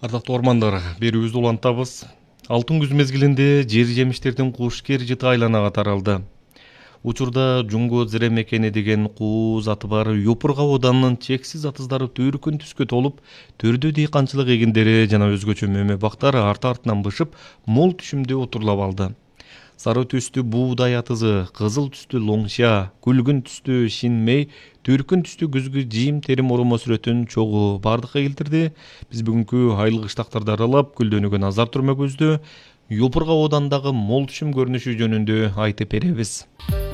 Ардактуу ормандар, берүүбүздү улантабыз. Алтын күз мезгилинде жер жемиштердин кушкер жыты айланага таралды. Учурда жунго зире мекени деген куу заты бар Юпурга оданынын чексиз атыздары төркүн түскө толуп, төрдө дыйканчылык эгиндери жана өзгөчө мөмө бактар арты-артынан бышып, мол түшүмдө отурлап алды. Сары түстүү буудай атызы, кызыл түстүү лоңша, күлгүн түстүү шинмей, түркүн түстүү күзгү жийим терим оромо сүрөтүн чогуу бардыкка келтирди. Биз бүгүнкү айыл кыштактарды аралап, гүлдөнүүгө назар турмакөздө Юпурга оодандагы мол түшүм көрүнүшү жөнүндө айтып беребиз.